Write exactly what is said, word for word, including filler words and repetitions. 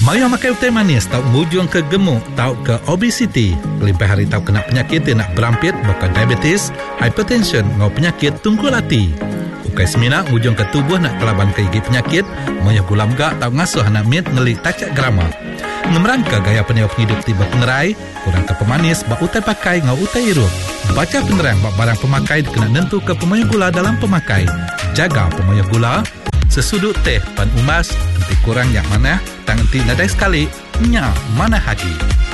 Mari makan utai manis tau mujung ke gemuk tau ke obesiti. Lebih hari tau kena penyakit yang nak berampit bakal diabetes, hypertension ngau penyakit tungku lati. Ukai semina mujung ke tubuh nak kelaban ke gigi penyakit, moyah gulam gak tau ngasuh anak mit ngelik tacak grama. Ngemerangka gaya peniup hidup tiba pengerai, kurang ke pemanis bak utai pakai ngau utai irup. Baca penerang bak barang pemakai kena nentu ke pemoyah gula dalam pemakai. Jaga pemoyah gula. Sesudut teh pan umas, nanti kurang yang mana, tang nanti nadai sekali, nyak mana hagi.